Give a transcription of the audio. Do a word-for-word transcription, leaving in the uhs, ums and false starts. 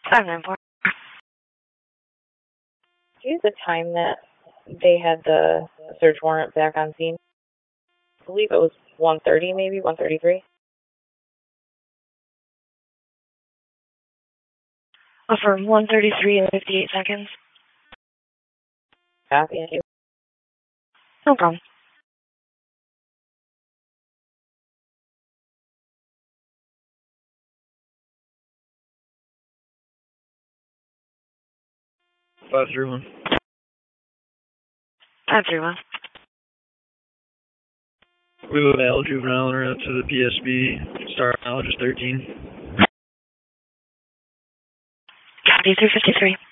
five nine four. Do you have the time that they had the search warrant back on scene? I believe it was one thirty, maybe one thirty-three. Offer one thirty-three and fifty-eight seconds. Yeah, thank you. No problem. Five three one. Five three one. We have a male juvenile route to the P S B. Star mileage is thirteen. Copy three fifty-three.